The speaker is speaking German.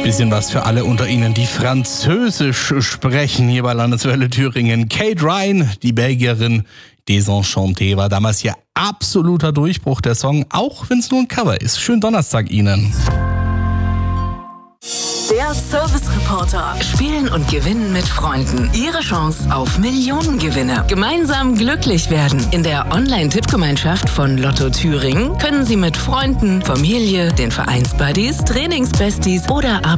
Bisschen was für alle unter Ihnen, die Französisch sprechen, hier bei Landeswelle Thüringen. Kate Ryan, die Belgierin, Désenchantée, war damals ihr absoluter Durchbruch, der Song, auch wenn es nur ein Cover ist. Schönen Donnerstag Ihnen. Der Service-Reporter. Spielen und gewinnen mit Freunden. Ihre Chance auf Millionengewinne. Gemeinsam glücklich werden. In der Online-Tippgemeinschaft von Lotto Thüringen können Sie mit Freunden, Familie, den Vereinsbuddies, Trainingsbesties oder